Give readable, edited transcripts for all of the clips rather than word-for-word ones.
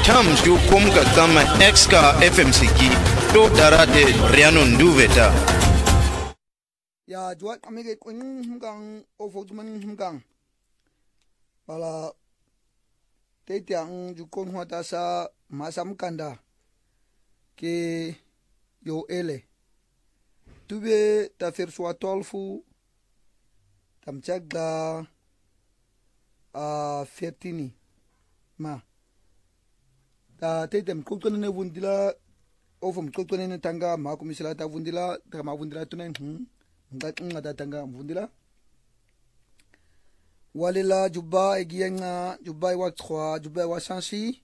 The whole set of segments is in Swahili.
Tam ju kumka kama exka FMCG to darate riano nduveta. Ya juat amige hmgang ofotman hmgang. Bala tetiang jukon huata sa masam kanda ke yo ele. Tube ta ferswa tolfu tam chagda fertini ma ta tetem kultonene vundila ofum kultonene tanga ma komisila ta vundila ta ma vundila tunen ngata tanga vundila walila juba egienga juba wa 3 juba wa sansi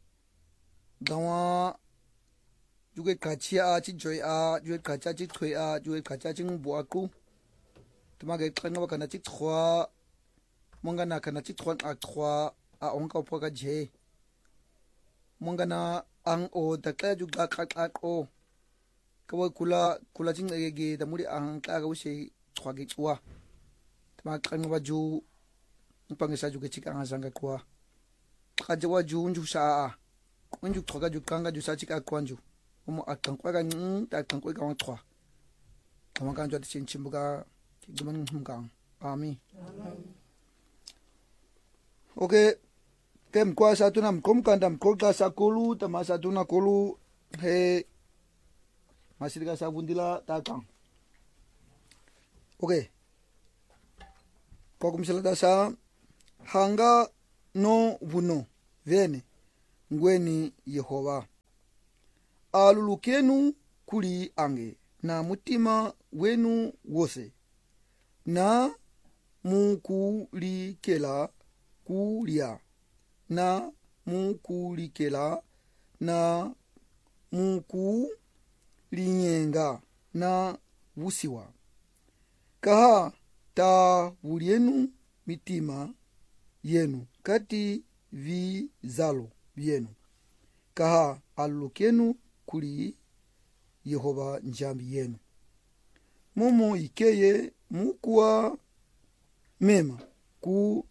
dawa juge kachia chi joy a juge kacha chi thoi a juge kacha chi ngbo aku tamaga kana wakana chi 3 mongana kana chi 3 a 3 a onka poka je mongana ang o takla juga kakako kawa kula ching ege damuri ang kaga usi 3 gi twa tamaga kana waju pangisa juga chika ngazanga kwa kaja waju unju saa unju thoga jukanga jusa chika kwanju mo atankwa ga atankwa ga 3 tamaga kanjo tsinchimbuga kiduman humgang ami okay kem kwa satuna mkom kandam kolta sakulu tama satuna kolu he masiriga sabundila takang okay kokum selada sa hanga no vuno vene ngweni Yehova alulukenu kuli ange na mutima wenu wose na mukulikela kulia na mukulikela na mukulinyenga na wusiwa kaha ta wulienu mitima yenu kati vizalo vyenu kaha alulukenu kuli Yehova njambi yenu mumu ikeye mukuwa mema ku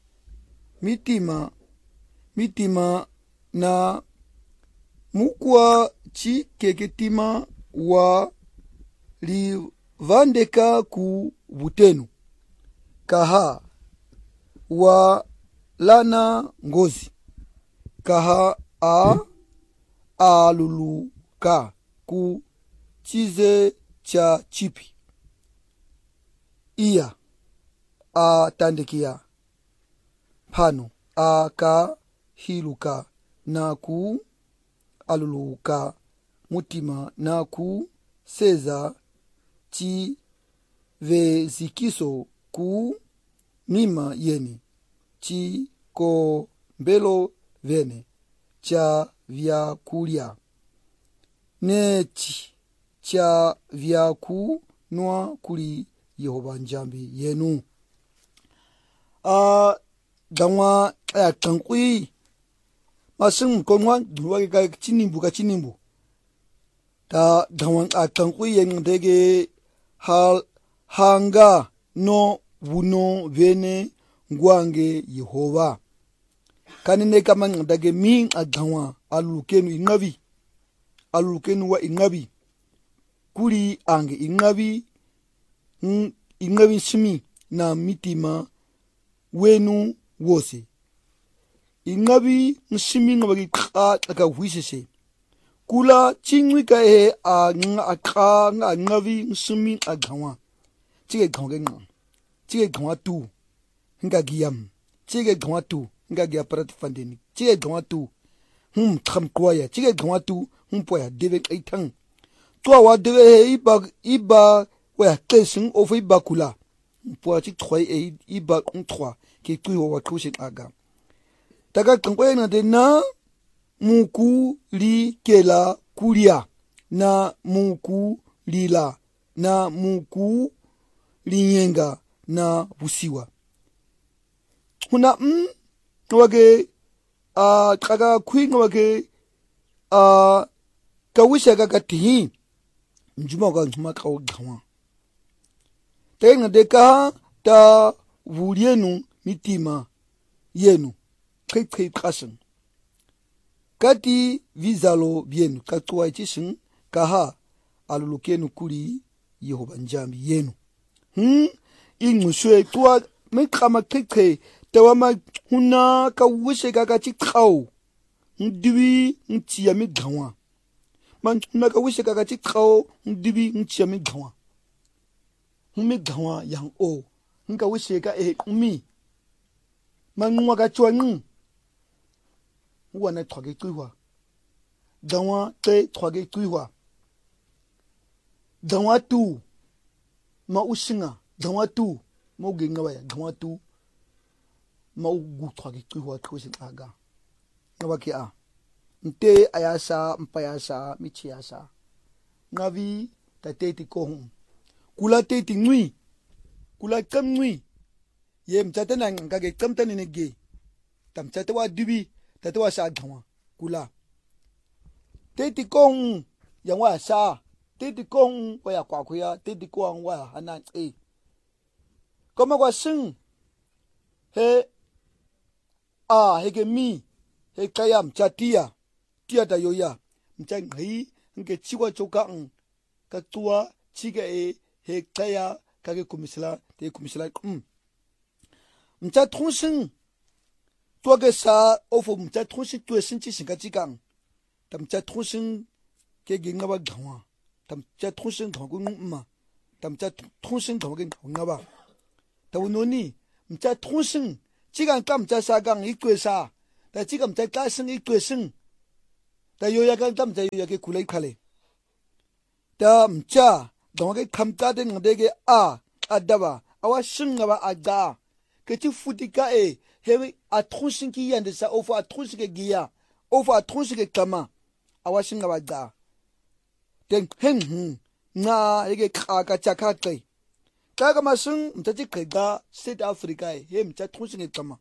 mitima na mukuwa chi keketima wa livandeka ku vutenu kaha wa lana ngozi kaha aluluka ku chize cha chipi iya atandikia pano aka hiluka na ku aluluka mutima na ku seza chi vezikiso ku mima yeni chi ko mbelo vene cha vyakulia nechi cha vyaku nwa kuli Yehova njambi yenu dangwa kankui masing konwa duwa ga chinimbu ta dangwa kankui yen dege hanga no wuno vene ngwange Yehova kanine kama dage mi adangwa alukenu wa ingabi kuli ange ingabi shimi na mitima wenu wose ingabi nshimi ngabagi ka wisese kula chingwi ka he a ngabi nshimi agawa chige gawa tu ngagiyam chige gawa tu ngagiya parat fandeni chige gawa tu tham kwaya chige gawa tu poya deve aitang to wa deve he iba wa tesing of iba kula poa chi 3 iba 3 ki tu wa kushin aga taga kankwaya na de na muku li kela kulia na muku lila na muku linyenga na busiwa huna wage kaga kwing wage kawisha ga kati njuma ga njuma ka gawa tenga de ka ta wulienu mitima yenu kai kasan kati vizalo bienu katuwa itishin kaha alulukenu kuli Yehova njambi yenu inguswe tuwa mekama keke tawama huna kawishe kakachikau ndibi ntiya midhawa man huna kawishe kakachikau ndibi ntiya midhawa midhawa yang o nka wishe ka umi man nwa kachwa wana twage tuwa dawa te twage tuwa dawa tu ma ushinga dawa tu mo ginga waya dawa tu ma ugu twage tuwa twese aga ngabaki a nte ayasa mpayasa michiasa ngavi tateti kohum kula teti ngui kula kam ngui ye mchata na ngage kamta ne ge tamchata wa dubi tatawa sa dhawa kula teti kohum yang wa sa teti kohum wa ya kwa kuya teti kohum wa hana koma kwa sing he hege mi he kaya mchatia tia da yoya mchai ngai nke chiwa choka ka tua chiga he kaya kage kumisla te kumisla mcha tronsin tua ge sa ofo mcha tronsin tu sinchi singa chigang tam cha tronsin ke ginga ba dhawa tam cha tronsin dhawa ma tam cha tronsin dhawa ge nga ba tawunoni mcha tronsin chigang kam cha sa gang ikwesa ta chigam cha ka sing ikwesing ta yoya kan tam cha yoya ke kulai khale ta mcha dongge khamta de ngdege adaba awa singa ba ada ke ti futika he atrusin ki yande sa ofa atrusin ke giya ofa atrusin ke kama awa singa ba da den na hege ka chaka kai kaga masung mtaji kega South Africa he mcha atrusin ke kama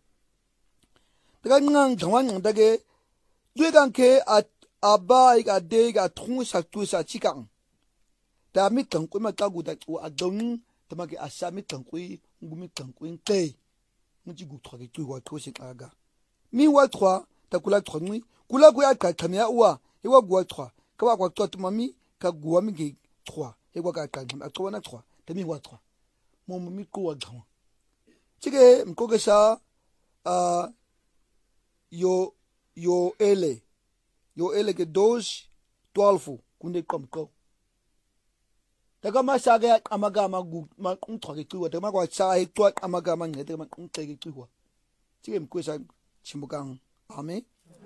daga ngang dawang dage duegan ke aba iga de ga trung sa tu sa chikang ta mi tang ku ma kagu da ku adong ta ma ke asa mi tang ku ngumi tang ku te mu ji gu thwa ke tu wa to sing aga mi wa thwa ta kula thwa mi kula ku ya ka khamya wa e wa gu wa thwa ka wa kwa to mami ka gu wa mi ke thwa e wa ka ka a to na thwa ta mi wa thwa mo mi ku wa thwa chige mko ke sa yo ele ke 12 kunde komko daga masaga amagama gu ma kunthwa ke tuwa daga kwa sa he twa amagama ngete ma kunthwa ke tuwa chige mkwesa chimbukang amen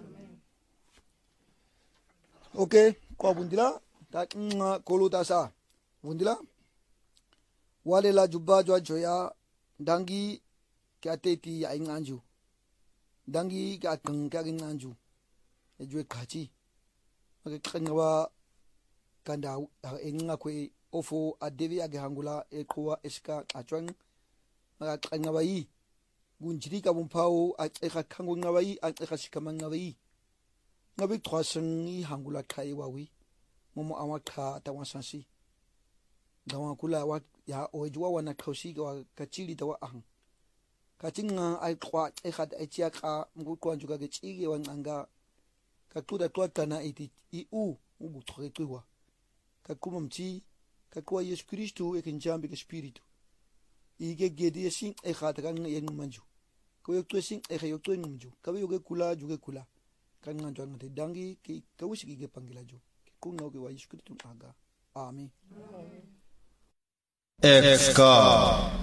okay kwa bundila ta kolo ta sa bundila wale la jubba jwa joya dangi kya teti ya inganju dangi ka kang ka inganju ejwe khachi ake khangawa kanda enga kwe ofo adevi age hangula ekwa eska achwang aka khangawa yi gunjiri ka bumpao akha khango ngawa yi akha shikama ngawa yi ngabi thwasang yi hangula khai wawi momo awakha tawasansi dawa kula wa ya ojwa wana khausi ka kachili dawa ahang kachinga ai kwa ekhat ai chiaka ngukwa njuka ke chige wanganga kakuda twatana iti iu ubu threkiwa kakumamchi kakwa Yesu Kristo ekinjambi ke spiritu ige gedi sing ekhat kan yang manju ko yokto sing yokto manju kabe yoge kula juge kula kan nganjwa ngate dangi ki kawisi ge pangila ju kunga ke wa Yesu Kristo aga amen.